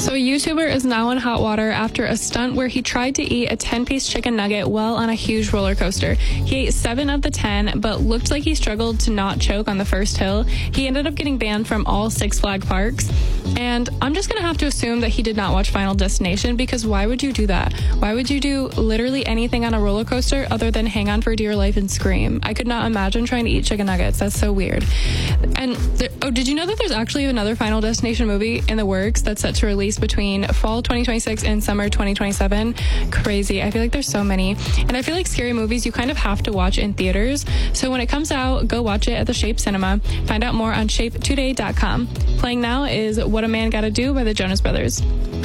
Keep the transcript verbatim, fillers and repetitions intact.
So a YouTuber is now in hot water after a stunt where he tried to eat a ten-piece chicken nugget while on a huge roller coaster. He ate seven of the ten, but looked like he struggled to not choke on the first hill. He ended up getting banned from all Six Flags parks. And I'm just going to have to assume that he did not watch Final Destination, because why would you do that? Why would you do literally anything on a roller coaster other than hang on for dear life and scream? I could not imagine trying to eat chicken nuggets. That's so weird. And there, oh, did you know that there's actually another Final Destination movie in the works that's set to release between fall twenty twenty-six and summer twenty twenty-seven? Crazy. I feel like there's so many. And I feel like scary movies you kind of have to watch in theaters. So when it comes out, go watch it at the Shape Cinema. Find out more on shape today dot com. Playing now is What a Man Gotta Do by the Jonas Brothers.